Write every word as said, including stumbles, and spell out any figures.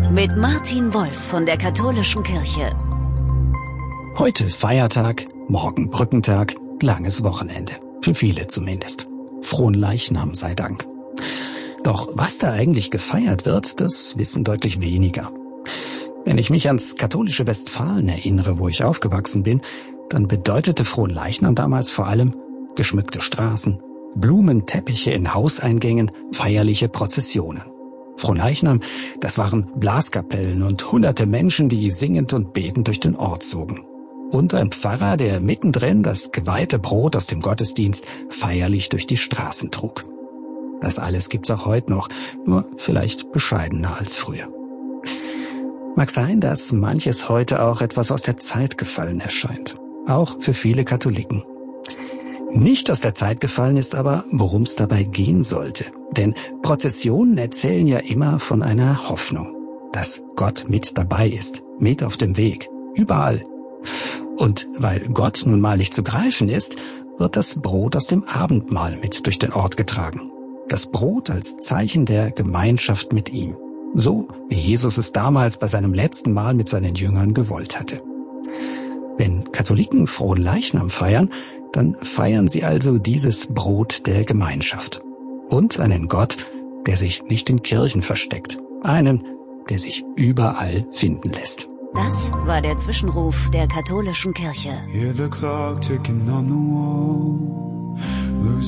mit Martin Wolf von der Katholischen Kirche. Heute Feiertag, morgen Brückentag, langes Wochenende. Für viele zumindest. Fronleichnam sei Dank. Doch was da eigentlich gefeiert wird, das wissen deutlich weniger. Wenn ich mich ans katholische Westfalen erinnere, wo ich aufgewachsen bin, dann bedeutete Fronleichnam damals vor allem geschmückte Straßen, Blumenteppiche in Hauseingängen, feierliche Prozessionen. Fronleichnam, das waren Blaskapellen und hunderte Menschen, die singend und betend durch den Ort zogen. Und ein Pfarrer, der mittendrin das geweihte Brot aus dem Gottesdienst feierlich durch die Straßen trug. Das alles gibt's auch heute noch, nur vielleicht bescheidener als früher. Mag sein, dass manches heute auch etwas aus der Zeit gefallen erscheint. Auch für viele Katholiken. Nicht aus der Zeit gefallen ist aber, worum es dabei gehen sollte. Denn Prozessionen erzählen ja immer von einer Hoffnung, dass Gott mit dabei ist, mit auf dem Weg, überall. Und weil Gott nun mal nicht zu greifen ist, wird das Brot aus dem Abendmahl mit durch den Ort getragen. Das Brot als Zeichen der Gemeinschaft mit ihm. So wie Jesus es damals bei seinem letzten Mahl mit seinen Jüngern gewollt hatte. Wenn Katholiken Fronleichnam feiern, dann feiern sie also dieses Brot der Gemeinschaft. Und einen Gott, der sich nicht in Kirchen versteckt. Einen, der sich überall finden lässt. Das war der Zwischenruf der Katholischen Kirche. Hear the clock ticking on the wall.